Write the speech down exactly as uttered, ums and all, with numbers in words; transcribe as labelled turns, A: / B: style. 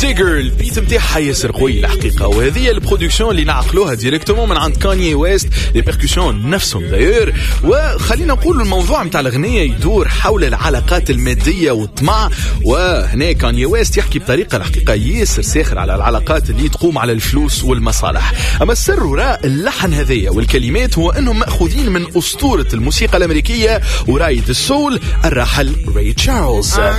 A: تيجر البيت متاعها ياسر قوي الحقيقة، وهذه البرودكسيون اللي نعقلوها ديريكتومون من عند كانيي ويست، لي بيركوسيون نفسهم داير. وخلينا نقول الموضوع متاع الأغنية يدور حول العلاقات المادية والطمع، وهنا كانيي ويست يحكي بطريقة الحقيقة ياسر ساخر على العلاقات اللي تقوم على الفلوس والمصالح. أما السر وراء اللحن هذية والكلمات هو أنهم مأخوذين من أسطورة الموسيقى الأمريكية ورايد السول الراحل راي تشارلز.